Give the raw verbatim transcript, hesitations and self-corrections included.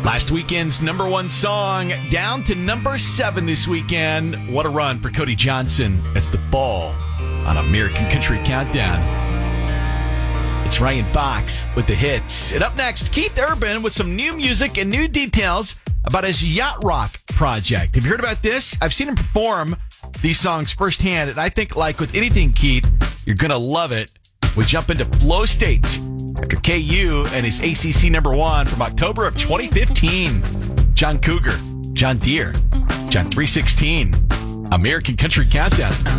Last weekend's number one song down to number seven this weekend. What a run for Cody Johnson. That's The Ball on American Country Countdown. It's Ryan Fox with the hits. And up next, Keith Urban with some new music and new details about his yacht rock project. Have you heard about this? I've seen him perform these songs firsthand, and I think, like with anything, Keith, you're going to love it. We jump into Flow State after K U and his A C C number one from October of twenty fifteen. John Cougar, John Deere, John three sixteen, American Country Countdown.